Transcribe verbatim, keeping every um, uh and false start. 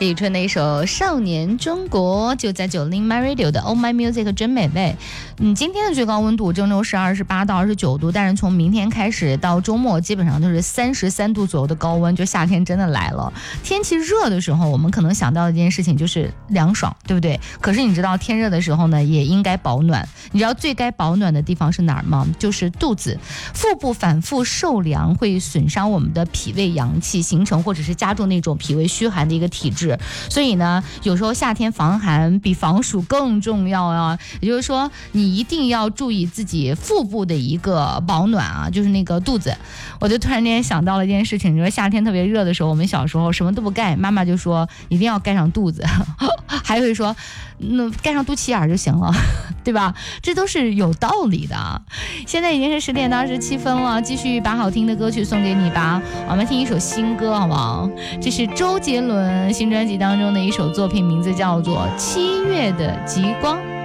李宇春的一首《少年中国》，就在九零 My Radio 的 Oh My Music 真美味。嗯，今天的最高温度郑州是二十八到二十九度，但是从明天开始到周末，基本上都是三十三度左右的高温，就夏天真的来了。天气热的时候，我们可能想到的一件事情就是凉爽，对不对？可是你知道天热的时候呢，也应该保暖。你知道最该保暖的地方是哪儿吗？就是肚子。腹部反复受凉会损伤我们的脾胃阳气，形成或者是加重那种脾胃虚寒的一个体质。所以呢，有时候夏天防寒比防暑更重要啊。也就是说，你一定要注意自己腹部的一个保暖啊，就是那个肚子。我就突然间想到了一件事情，你说夏天特别热的时候，我们小时候什么都不盖，妈妈就说一定要盖上肚子，还会说那盖上肚脐眼就行了，对吧？这都是有道理的。现在已经是十点到二十七分了，继续把好听的歌曲送给你吧。我们听一首新歌好不好？这是周杰伦新专辑当中的一首作品，名字叫做《七月的极光》。